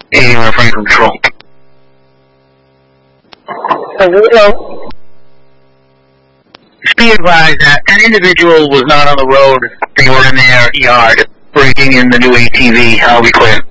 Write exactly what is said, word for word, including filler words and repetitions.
aiding or refraining from control. Hello? Just be advised that an individual was not on the road. They were in their yard breaking in the new A T V. I'll be clear.